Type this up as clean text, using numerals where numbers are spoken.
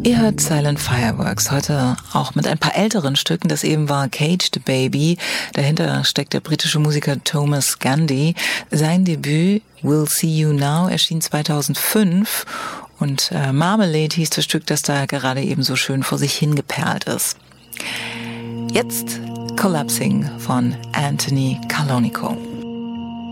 Ihr hört Silent Fireworks, heute auch mit ein paar älteren Stücken. Das eben war Caged Baby. Dahinter steckt der britische Musiker Thomas Gandy. Sein Debüt We'll See You Now erschien 2005 und Marmalade hieß das Stück, das da gerade eben so schön vor sich hingeperlt ist. Jetzt Collapsing von Anthony Calonico.